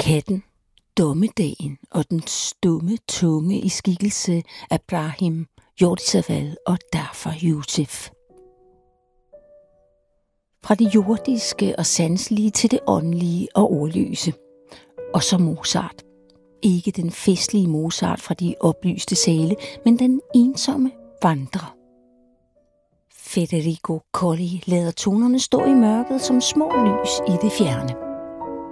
Katten, dommedagen og den stumme tunge i skikkelse af Brahim, Jordisaval og derfor Yusuf. Fra det jordiske og sanselige til det åndelige og ordløse. Og så Mozart. Ikke den festlige Mozart fra de oplyste sale, men den ensomme vandrer. Federico Colli lader tonerne stå i mørket som små lys i det fjerne.